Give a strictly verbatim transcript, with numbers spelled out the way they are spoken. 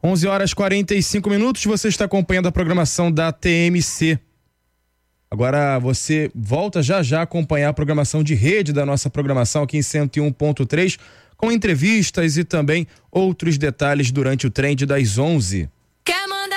onze horas e quarenta e cinco minutos, você está acompanhando a programação da T M C. Agora você volta já já a acompanhar a programação de rede da nossa programação aqui em cento e um ponto três, com entrevistas e também outros detalhes durante o Trend das onze.